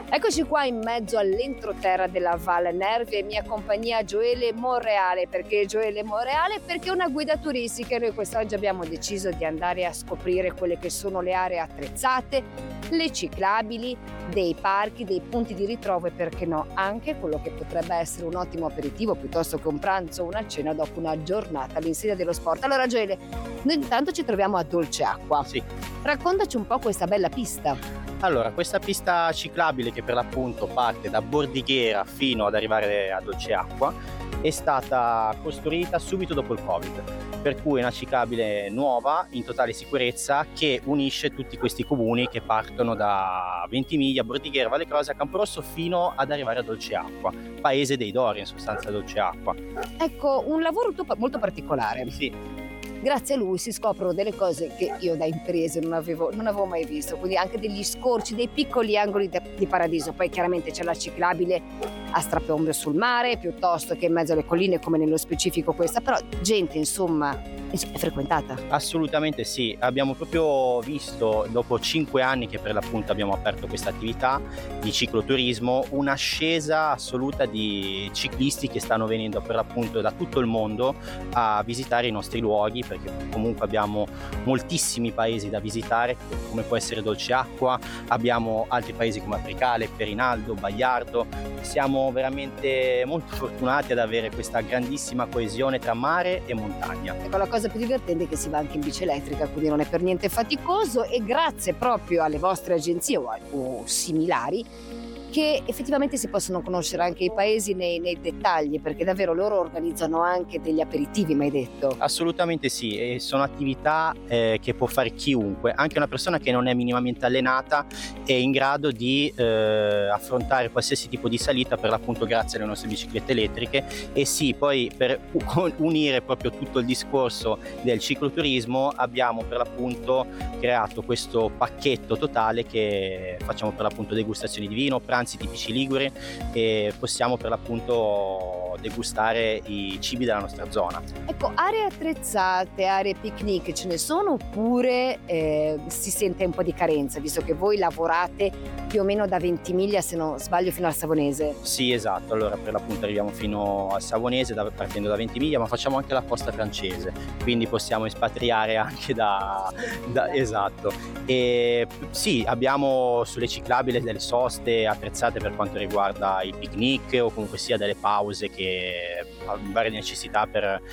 Eccoci qua in mezzo all'entroterra della Val Nervi e mia compagnia Gioele Monreale. Perché Gioele Monreale? Perché è una guida turistica e noi quest'oggi abbiamo deciso di andare a scoprire quelle che sono le aree attrezzate, le ciclabili, dei parchi, dei punti di ritrovo e perché no, anche quello che potrebbe essere un ottimo aperitivo piuttosto che un pranzo o una cena dopo una giornata all'insegna dello sport. Allora Gioele, noi intanto ci troviamo a Dolceacqua. Sì. Raccontaci un po' questa bella pista. Allora, questa pista ciclabile che per l'appunto parte da Bordighera fino ad arrivare a Dolceacqua è stata costruita subito dopo il Covid, per cui è una ciclabile nuova in totale sicurezza che unisce tutti questi comuni che partono da Ventimiglia, Bordighera, Valle Croce, Camporosso fino ad arrivare a Dolceacqua, paese dei Dori in sostanza Dolceacqua. Ecco, un lavoro molto particolare. Sì. Grazie a lui si scoprono delle cose che io da imprese non avevo mai visto, quindi anche degli scorci, dei piccoli angoli di paradiso. Poi chiaramente c'è la ciclabile a strapiombo sul mare, piuttosto che in mezzo alle colline come nello specifico questa, però gente insomma è frequentata. Assolutamente sì, abbiamo proprio visto dopo 5 anni che per l'appunto abbiamo aperto questa attività di cicloturismo un'ascesa assoluta di ciclisti che stanno venendo per l'appunto da tutto il mondo a visitare i nostri luoghi, perché comunque abbiamo moltissimi paesi da visitare come può essere Dolceacqua, abbiamo altri paesi come Apricale, Perinaldo, Bagliardo. Siamo veramente molto fortunati ad avere questa grandissima coesione tra mare e montagna. Ecco, la cosa più divertente è che si va anche in bici elettrica, quindi non è per niente faticoso e grazie proprio alle vostre agenzie o similari che effettivamente si possono conoscere anche i paesi nei dettagli, perché davvero loro organizzano anche degli aperitivi, mi hai detto. Assolutamente sì, e sono attività che può fare chiunque, anche una persona che non è minimamente allenata è in grado di affrontare qualsiasi tipo di salita per l'appunto grazie alle nostre biciclette elettriche. E sì, poi per unire proprio tutto il discorso del cicloturismo abbiamo per l'appunto creato questo pacchetto totale che facciamo per l'appunto degustazioni di vino, pranzi tipici liguri e possiamo per l'appunto degustare i cibi della nostra zona. Ecco, aree attrezzate, aree picnic ce ne sono oppure si sente un po' di carenza, visto che voi lavorate più o meno da Ventimiglia, se non sbaglio, fino al Savonese? Sì, esatto, allora per l'appunto arriviamo fino al Savonese partendo da Ventimiglia, ma facciamo anche la costa francese, quindi possiamo espatriare anche esatto. E sì, abbiamo sulle ciclabili delle soste attrezzate per quanto riguarda i picnic o comunque sia delle pause che varie necessità per